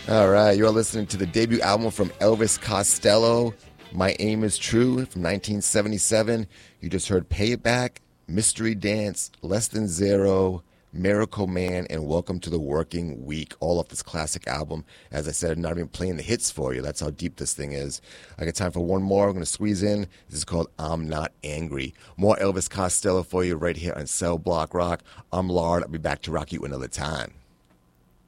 All right, you're listening to the debut album from Elvis Costello, My Aim is True, from 1977. You just heard Payback, Mystery Dance, Less Than Zero, Miracle Man, and Welcome to the Working Week, all off this classic album. As I said, I'm not even playing the hits for you. That's how deep this thing is. I got time for one more. I'm going to squeeze in. This is called I'm Not Angry. More Elvis Costello for you right here on Cell Block Rock. I'm Lard. I'll be back to rock you another time.